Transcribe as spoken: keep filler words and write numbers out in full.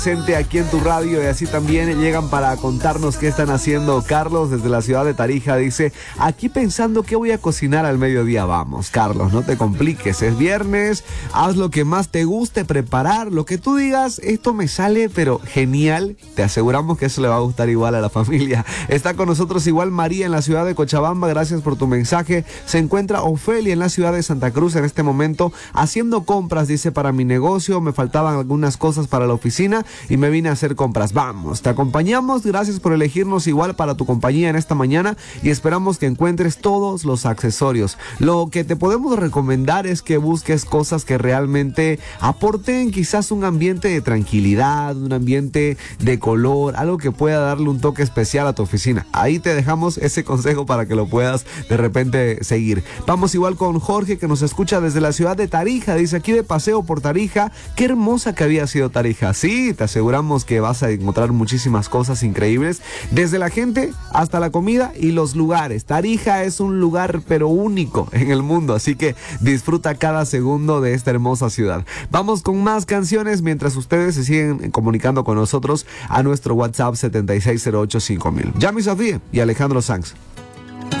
presente aquí en tu radio y así también llegan para contarnos qué están haciendo. Carlos desde la ciudad de Tarija dice, aquí pensando qué voy a cocinar al mediodía. Vamos, Carlos, no te compliques, es viernes, haz lo que más te guste preparar, lo que tú digas, esto me sale pero genial, te aseguramos que eso le va a gustar igual a la familia. Está con nosotros igual María en la ciudad de Cochabamba, gracias por tu mensaje. Se encuentra Ofelia en la ciudad de Santa Cruz en este momento haciendo compras, dice, para mi negocio, me faltaban algunas cosas para la oficina y me vine a hacer compras. Vamos, te acompañamos, gracias por elegirnos igual para tu compañía en esta mañana y esperamos que encuentres todos los accesorios. Lo que te podemos recomendar es que busques cosas que realmente aporten quizás un ambiente de tranquilidad, un ambiente de color, algo que pueda darle un toque especial a tu oficina. Ahí te dejamos ese consejo para que lo puedas de repente seguir. Vamos igual con Jorge, que nos escucha desde la ciudad de Tarija, dice, aquí de paseo por Tarija, qué hermosa que había sido Tarija. Sí, te aseguramos que vas a encontrar muchísimas cosas increíbles, desde la gente hasta la comida y los lugares. Tarija es un lugar pero único en el mundo, así que disfruta cada segundo de esta hermosa ciudad. Vamos con más canciones mientras ustedes se siguen comunicando con nosotros a nuestro WhatsApp siete seis cero ocho cinco mil. Yami Sofía y Alejandro Sanz.